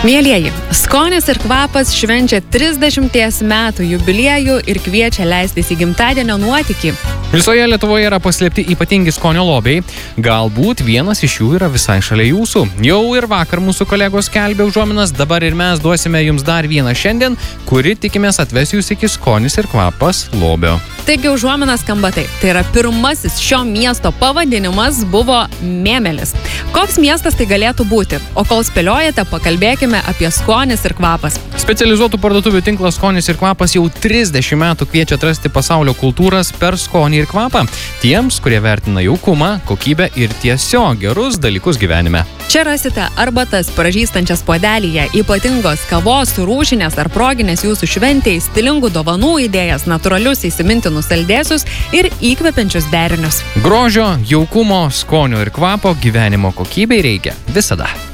Mielieji, skonis ir kvapas švenčia 30 metų jubiliejų ir kviečia leistis į gimtadienio nuotykį. Visoje Lietuvoje yra paslėpti ypatingi skonio lobiai. Galbūt vienas iš jų yra visai šalia jūsų. Jau ir vakar mūsų kolegos skelbė užuominas, dabar ir mes duosime jums dar vieną šiandien, kuri tikimės atves jūs iki skonis ir kvapas lobio. Taigi užuominas skamba taip. Tai yra pirmasis šio miesto pavadinimas buvo Mėmelis. Koks miestas tai galėtų būti? O kol spėliojate, pakalbėkime apie skonis ir kvapas. Specializuotų parduotuvių tinklas Skonis ir kvapas jau 30 metų kviečia atrasti pasaulio kultūras per skonį ir kvapą. Tiems, kurie vertina jaukumą, kokybę ir tiesiog gerus dalykus gyvenime. Čia rasite arbatas pražystančias puodelyje, ypatingos kavos, rūšinės ar proginės jūsų šventėj, stilingų dovanų idėjas, natūralius įsimintinus saldėsius ir įkvepiančius derinius. Grožio, jaukumo, skonio ir kvapo gyvenimo kokybei reikia visada.